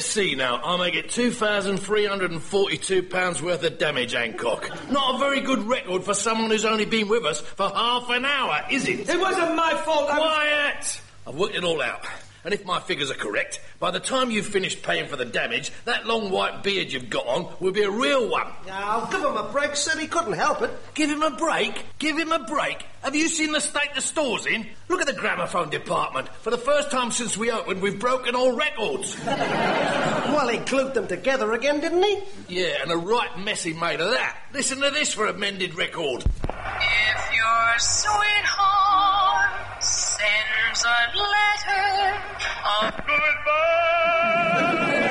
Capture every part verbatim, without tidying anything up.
see now. I may get two thousand three hundred forty-two pounds worth of damage, Hancock. Not a very good record for someone who's only been with us for half an hour, is it? It wasn't my fault. I Quiet! was... I've worked it all out. And if my figures are correct, by the time you've finished paying for the damage, that long white beard you've got on will be a real one. Oh, give him a break, said he couldn't help it. Give him a break? Give him a break? Have you seen the state the store's in? Look at the gramophone department. For the first time since we opened, we've broken all records. Well, he glued them together again, didn't he? Yeah, and a right mess he made of that. Listen to this for a mended record. If your sweetheart sends a letter of goodbye,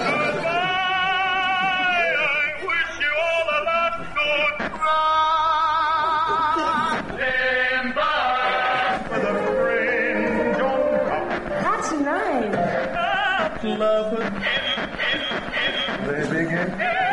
goodbye, I wish you all a lot good run. Stand by for the rain don't come. That's nice. Love it. They begin.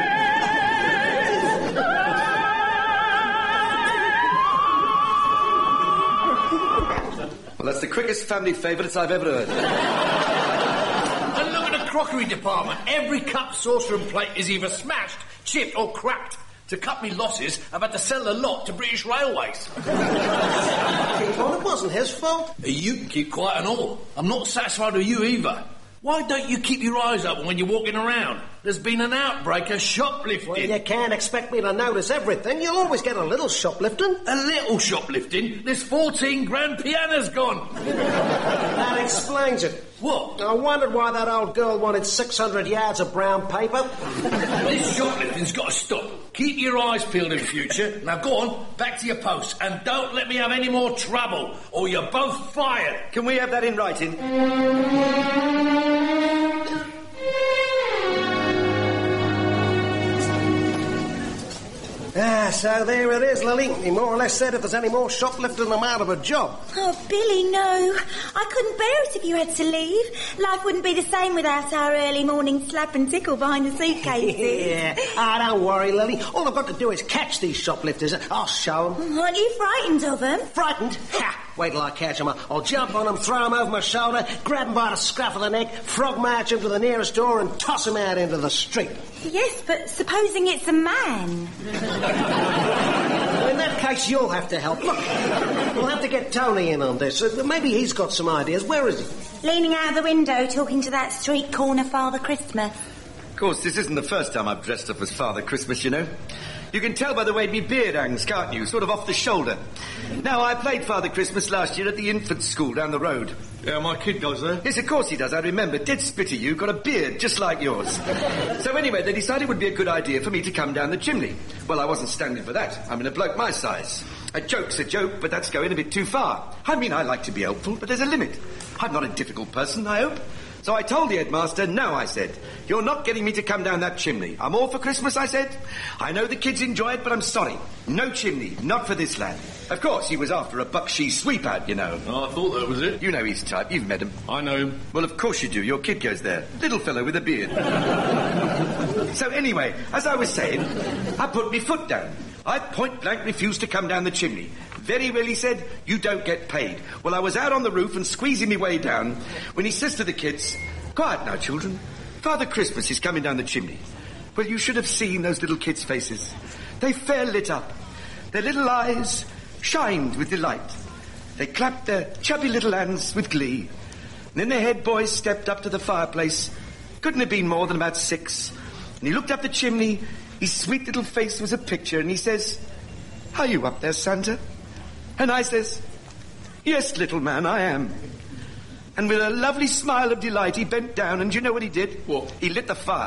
Well, that's the quickest family favourites I've ever heard. And look at the crockery department. Every cup, saucer and plate is either smashed, chipped or cracked. To cut me losses, I've had to sell the lot to British Railways. Well, it wasn't his fault. You can keep quiet and all. I'm not satisfied with you either. Why don't you keep your eyes open when you're walking around? There's been an outbreak of shoplifting. Well, you can't expect me to notice everything. You'll always get a little shoplifting. A little shoplifting? This fourteen grand piano's gone. That explains it. What? I wondered why that old girl wanted six hundred yards of brown paper. This shoplifting's got to stop. Keep your eyes peeled in future. Now go on, back to your post, and don't let me have any more trouble, or you're both fired. Can we have that in writing? Ah, so there it is, Lily. He more or less said if there's any more shoplifting, I'm out of a job. Oh, Billy, no. I couldn't bear it if you had to leave. Life wouldn't be the same without our early morning slap and tickle behind the suitcases. Yeah. Ah, don't worry, Lily. All I've got to do is catch these shoplifters. I'll show them. Aren't you frightened of them? Frightened? Ha! Wait till I catch them. I'll jump on them, throw them over my shoulder, grab them by the scruff of the neck, frog march them to the nearest door and toss them out into the street. Yes, but supposing it's a man? Well, in that case, you'll have to help. Look, we'll have to get Tony in on this. Uh, maybe he's got some ideas. Where is he? Leaning out of the window, talking to that street corner Father Christmas. Of course, this isn't the first time I've dressed up as Father Christmas, you know. You can tell by the way me beard hangs, can't you? Sort of off the shoulder. Now, I played Father Christmas last year at the infant school down the road. Yeah, my kid goes there. Yes, of course he does, I remember. Dead spitty you, got a beard just like yours. So anyway, they decided it would be a good idea for me to come down the chimney. Well, I wasn't standing for that. I'm in a bloke my size. A joke's a joke, but that's going a bit too far. I mean, I like to be helpful, but there's a limit. I'm not a difficult person, I hope. So I told the headmaster, no, I said. You're not getting me to come down that chimney. I'm all for Christmas, I said. I know the kids enjoy it, but I'm sorry. No chimney, not for this lad. Of course, he was after a buckshee sweep out, you know. Oh, I thought that was it. You know his type, you've met him. I know him. Well, of course you do. Your kid goes there. Little fellow with a beard. So anyway, as I was saying, I put my foot down. I point blank refused to come down the chimney. Very well, he said, you don't get paid. Well, I was out on the roof and squeezing my way down when he says to the kids, quiet now, children. Father Christmas is coming down the chimney. Well, you should have seen those little kids' faces. They fair lit up. Their little eyes shined with delight. They clapped their chubby little hands with glee. And then the head boy stepped up to the fireplace. Couldn't have been more than about six. And he looked up the chimney. His sweet little face was a picture, and he says, are you up there, Santa? And I says, yes, little man, I am. And with a lovely smile of delight, he bent down, and do you know what he did? What? He lit the fire.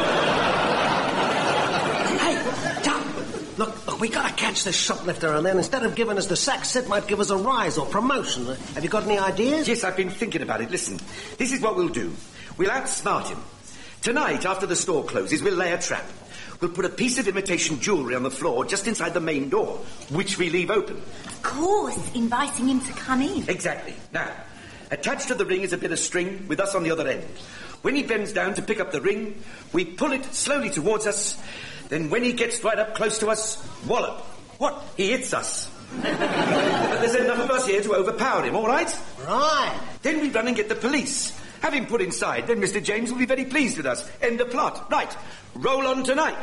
Hey, Tom, look, look, we gotta catch this shoplifter, and then instead of giving us the sack, Sid might give us a rise or promotion. Have you got any ideas? Yes, I've been thinking about it. Listen, this is what we'll do. We'll outsmart him. Tonight, after the store closes, we'll lay a trap. We'll put a piece of imitation jewellery on the floor just inside the main door, which we leave open. Of course, inviting him to come in. Exactly. Now, attached to the ring is a bit of string with us on the other end. When he bends down to pick up the ring, we pull it slowly towards us. Then when he gets right up close to us, wallop. What? He hits us. But there's enough of us here to overpower him, all right? Right. Then we run and get the police. Have him put inside, then Mister James will be very pleased with us. End of plot. Right. Roll on tonight.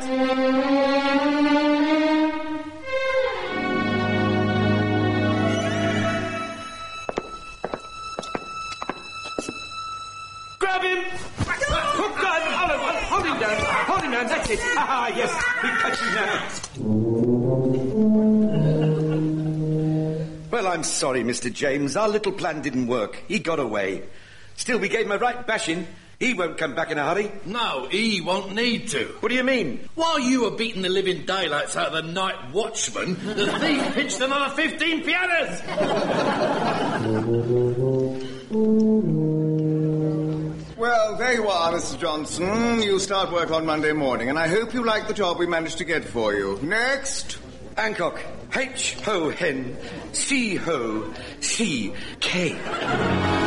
Grab him! Oh, God! Oliver, hold him down. Hold him down, that's it. Ah, yes, we catch him now. Well, I'm sorry, Mister James. Our little plan didn't work. He got away. Still, we gave him a right bashing. He won't come back in a hurry. No, he won't need to. What do you mean? While you were beating the living daylights out of the night watchman, the thief pitched another fifteen pianos. Well, there you are, Missus Johnson. You start work on Monday morning, and I hope you like the job we managed to get for you. Next. Hancock. H-ho hen. C-ho. C-K.